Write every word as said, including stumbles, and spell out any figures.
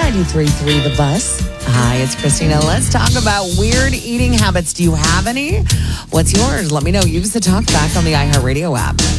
ninety-three point three The Bus. Hi, it's Christina. Let's talk about weird eating habits. Do you have any? What's yours? Let me know. Use the talk back on the iHeartRadio app.